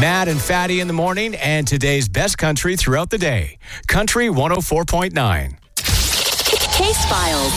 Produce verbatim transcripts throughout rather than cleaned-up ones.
Matt and Fatty in the morning, and today's best country throughout the day. Country one oh four point nine. Case Files.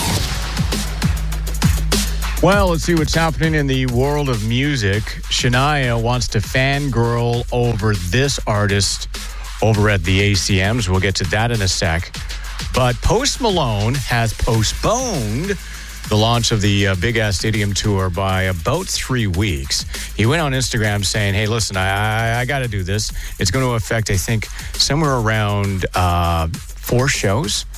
Well, let's see what's happening in the world of music. Shania wants to fangirl over this artist over at the A C Ms. We'll get to that in a sec. But Post Malone has postponed the launch of the uh, Big Ass Stadium tour by about three weeks. He went on Instagram saying, hey, listen, I, I, I got to do this. It's going to affect, I think, somewhere around uh, four shows.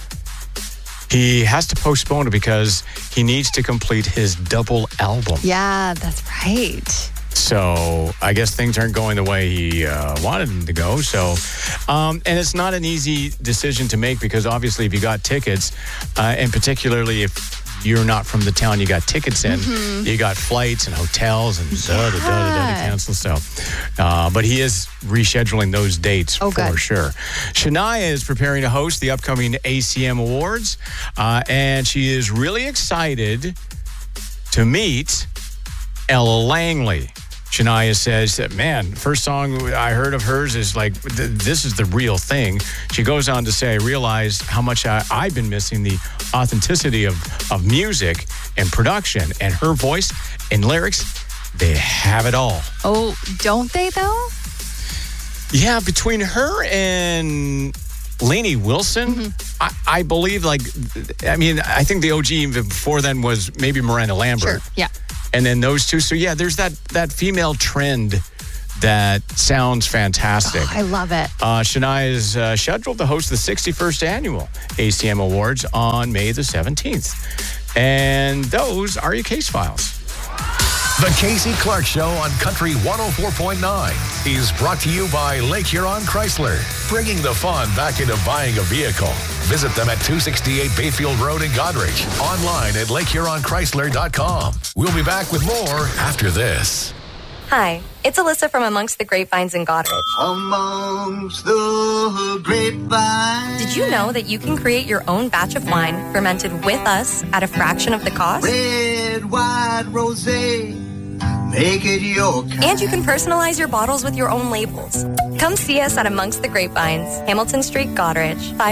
He has to postpone it because he needs to complete his double album. Yeah, that's right. So I guess things aren't going the way he uh, wanted them to go. So, um, and it's not an easy decision to make because obviously if you got tickets, uh, and particularly if you're not from the town you got tickets in, mm-hmm. you got flights and hotels and da da da da da to cancel. So, uh, but he is rescheduling those dates oh, for good. sure. Shania is preparing to host the upcoming A C M Awards, uh, and she is really excited to meet Ella Langley. Shania says that, man, first song I heard of hers is like, th- this is the real thing. She goes on to say, I realize how much I, I've been missing the authenticity of, of music and production, and her voice and lyrics, they have it all. Oh, don't they though? Yeah, between her and Lainey Wilson, mm-hmm. I, I believe, like, I mean, I think the O G even before then was maybe Miranda Lambert. Sure, yeah. And then those two. So, yeah, there's that that female trend that sounds fantastic. Oh, I love it. Uh, Shania is uh, scheduled to host the sixty-first annual A C M Awards on May the seventeenth. And those are your case files. The Casey Clark Show on Country one oh four point nine is brought to you by Lake Huron Chrysler, bringing the fun back into buying a vehicle. Visit them at two sixty-eight Bayfield Road in Goderich. Online at lake huron chrysler dot com. We'll be back with more after this. Hi, it's Alyssa from Amongst the Grapevines in Goderich. Amongst the grapevines. Did you know that you can create your own batch of wine fermented with us at a fraction of the cost? Red, white, rosé, make it your kind. And you can personalize your bottles with your own labels. Come see us at Amongst the Grapevines, Hamilton Street, Goderich.